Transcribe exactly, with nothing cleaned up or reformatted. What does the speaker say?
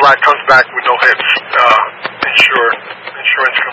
ride comes back with no hits, uh, insure, insurance